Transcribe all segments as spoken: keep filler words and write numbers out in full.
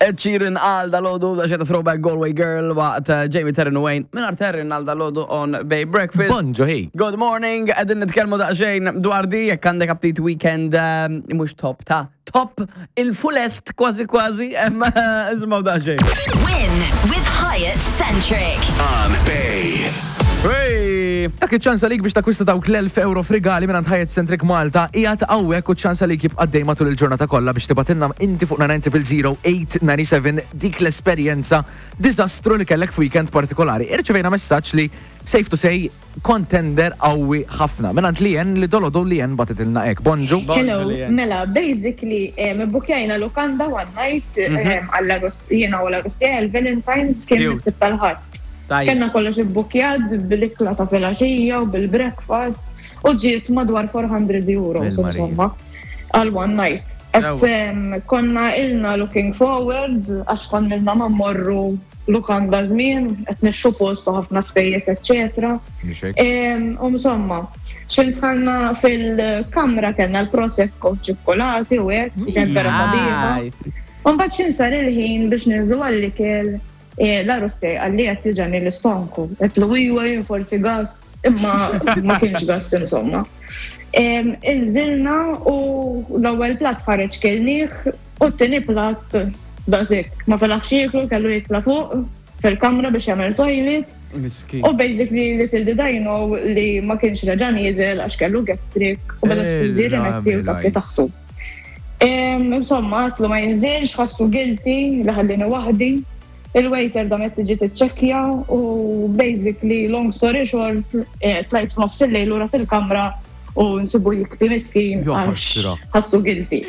Ed Sheeran għal dal-ħodu da xeta throwback Galway Girl waqt Jamie Terran u Wayne. Minar Terran għal dal-ħodu on Bay Breakfast. Bonġo, hey. Good morning, għedin nitkelmu daqxejn dwar di, jekk għandek update weekend, mux top ta' top il-fullest kważi kważi, emma izmaw daqxejn. Win with Hyatt Centric on Bay. Hey! Dak iċ-ċans għalik biex takwista dawk l-elf euro frigali minn Hyatt Centric Malta qiegħed hawnhekk u ċans għalik jibqa' dejjem matul il-ġurnata kollha biex tibatilna inti fuq nine triple zero eight nine seven dik l-esperjenza diżastru li kellek f'weekend partikolari. Irċevejna messaġġ li safe to say contender qawwi ħafna. Minant li jen li dolodu li jen batitilna hekk. Bonġu. Hello, mela, basically, mbukjajna lokanda one night għall-Arus, jena u l-Arustija, l-Valentine's kien mis-sitt tal-ħadd. Kenna kollox ibbukjad bil-ikla ta' filaxija u bil-breakfast u ġiet madwar four hundred euro, insomma, għal one night. Et konna ilna looking forward, għax konna ilna ma morru lukanda żmien, et nixxu postu ħafna spejjeż, eccetera. U insomma, xint ħanna fil-kamra kellna l-prosecco ċikkolati u hekk, kien vera sabiħa. U mbagħad xinsar il-ħin biex niżlu għall-ikel l-Arustej għalli għat juġani l-istonku, għet l-wijwa forsi gas, imma ma kienx gas insomma. Inżilna u l-ewwel plat ħareġ kelniħ u t-tini plat dażik. Ma felaħx jieklu kellu jitla fuq fil-kamra biex jagħmel toilet. U basically little did I know li ma kienx reġan jiżel għax kellu gastrik u bada spużir inetti u kapli taħtu. Insomma, għatlu ma jinżilx, ħassu guilty li ħallini waħdi. Il-waiter da metti ġiet iċċekkja u basically long story short tlajt f'nofs il-lejl ura fil-kamra u nsibu jikbi miskin għax ħassu guilty.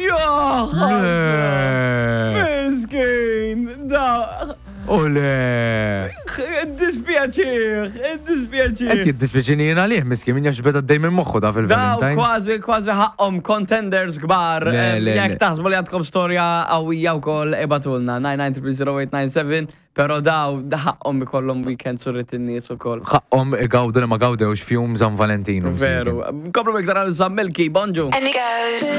Miskin! Da! Ole! Dispjaċiħ, dispjaċiħ. Qed jiddispjaċinina lih miskin min jax beda dejjem moħħu da fil-Valentine's. Daw kważi kważi ħaqhom contenders kbar. Jekk taħsbu li għandkom storja qawwija wkoll ebatulna nine nine zero zero eight nine seven, però daw ħaqhom ikollhom weekend surret in-nies ukoll. Ħaqhom igawdu li ma gawdewx fjum San Valentinu. Veru. Komplu iktar għal San Milky, bonġu.